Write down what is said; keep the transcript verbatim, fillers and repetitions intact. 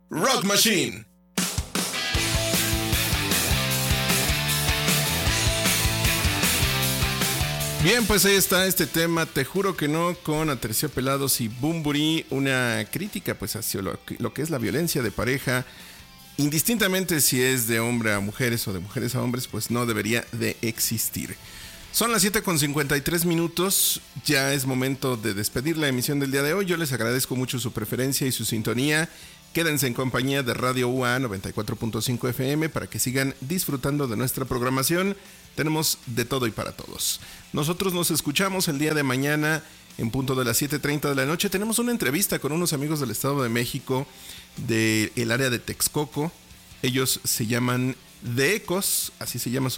Rock Machine. Bien, pues ahí está este tema, Te juro que no, con Aterciopelados y Bunbury, una crítica pues hacia lo que, lo que es la violencia de pareja, indistintamente si es de hombre a mujeres o de mujeres a hombres, pues no debería de existir. Son las siete con cincuenta y tres minutos, ya es momento de despedir la emisión del día de hoy. Yo les agradezco mucho su preferencia y su sintonía. Quédense en compañía de Radio U A noventa y cuatro punto cinco F M para que sigan disfrutando de nuestra programación. Tenemos de todo y para todos. Nosotros nos escuchamos el día de mañana en punto de las siete treinta de la noche. Tenemos una entrevista con unos amigos del Estado de México del área de Texcoco. Ellos se llaman The Ecos, así se llama su